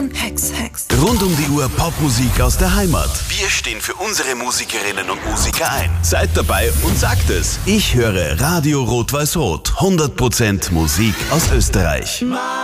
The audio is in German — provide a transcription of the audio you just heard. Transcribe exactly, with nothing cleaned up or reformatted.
von Hex Hex. Rund um die Uhr Popmusik aus der Heimat. Wir stehen für unsere Musikerinnen und Musiker ein. Seid dabei und sagt es. Ich höre Radio Rot-Weiß-Rot. hundert Prozent Musik aus Österreich.